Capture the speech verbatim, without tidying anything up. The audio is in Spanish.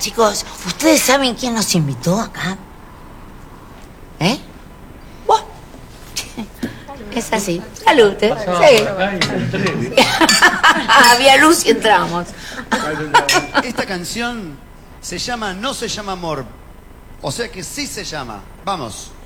Chicos, ¿ustedes saben quién nos invitó acá? ¿Eh? Buah. Es así. Salud, ¿eh? Sí. Había luz y entramos. Esta canción se llama No se llama amor. O sea que sí se llama. Vamos.